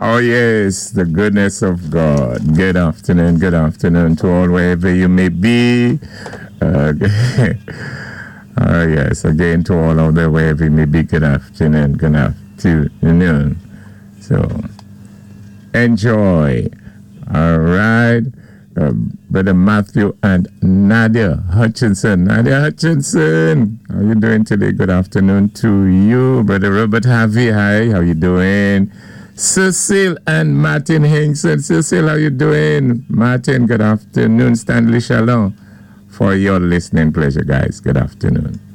Oh, yes, the goodness of God. Good afternoon to all wherever you may be. Uh, yes, again to all of the wherever you may be. Good afternoon. So, enjoy. All right. Brother Matthew and Nadia Hutchinson. How you doing today? Good afternoon to you. Brother Robert Harvey, hi. How you doing? Cecile and Martin Hinkson. Cecile, how you doing? Martin, good afternoon. Stanley Shalom. For your listening pleasure, guys. Good afternoon.